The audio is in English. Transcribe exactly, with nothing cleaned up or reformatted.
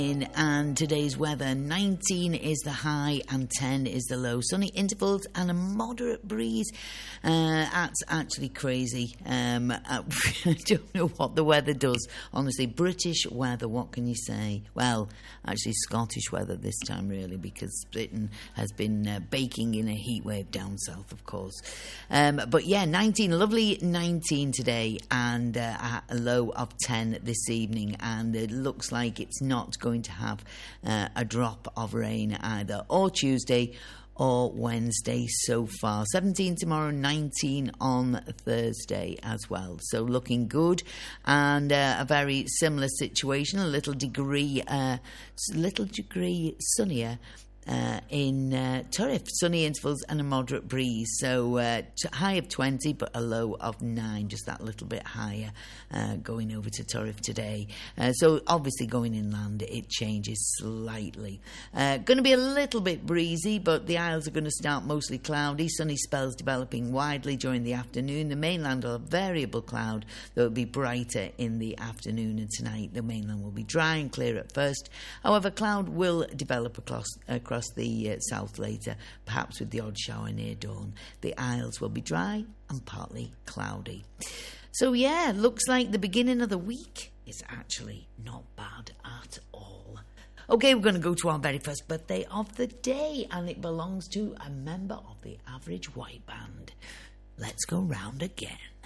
And today's weather, nineteen is the high and ten is the low. Sunny intervals and a moderate breeze. Uh, that's actually crazy. Um, I don't know what the weather does. Honestly, British weather, what can you say? Well, actually Scottish weather this time, really, because Britain has been uh, baking in a heat wave down south, of course. Um, but yeah, nineteen, lovely nineteen today, and uh, a low of ten this evening. And it looks like it's not going to have uh, a drop of rain either, or Tuesday or Wednesday so far. seventeen tomorrow, nineteen on Thursday as well. So looking good, and uh, a very similar situation, a little degree, uh, little degree sunnier. Uh, in uh, Turriff, sunny intervals and a moderate breeze. So uh, t- high of twenty, but a low of nine, just that little bit higher uh, going over to Turriff today. Uh, so obviously going inland, it changes slightly. Uh, going to be a little bit breezy, but the Isles are going to start mostly cloudy. Sunny spells developing widely during the afternoon. The mainland will have variable cloud, though it'll be brighter in the afternoon. And tonight, the mainland will be dry and clear at first. However, cloud will develop across across across the uh, south later, perhaps with the odd shower near dawn. The Isles will be dry and partly cloudy. So yeah, looks like the beginning of the week is actually not bad at all. Okay, we're going to go to our very first birthday of the day, and it belongs to a member of the Average White Band. Let's go round again.